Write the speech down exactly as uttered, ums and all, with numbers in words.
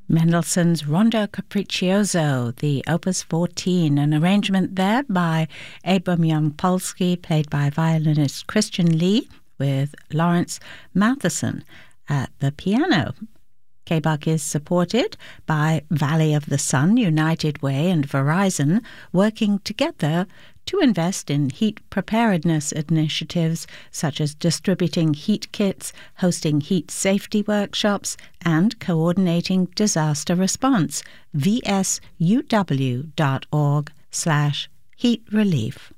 Mendelssohn's Rondo Capriccioso, the Opus fourteen, an arrangement there by Abram Young-Polsky, played by violinist Christian Lee, with Lawrence Matheson at the piano. K B U C is supported by Valley of the Sun, United Way and Verizon, working together to invest in heat preparedness initiatives such as distributing heat kits, hosting heat safety workshops, and coordinating disaster response. V S U W dot org slash heat relief.